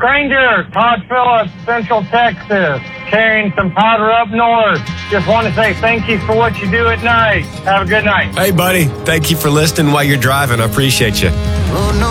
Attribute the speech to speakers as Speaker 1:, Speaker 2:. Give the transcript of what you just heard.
Speaker 1: Granger, Todd Phillips, Central Texas, carrying some powder up north. Just want to say thank you for what you do at night. Have a good night.
Speaker 2: Hey, buddy. Thank you for listening while you're driving. I appreciate you.
Speaker 3: Oh, no.